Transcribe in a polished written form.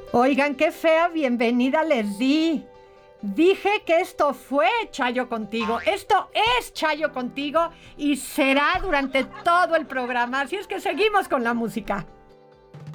Oigan, qué fea bienvenida les di. Dije que esto fue Chayo Contigo. Esto es Chayo Contigo y será durante todo el programa. Así es que seguimos con la música.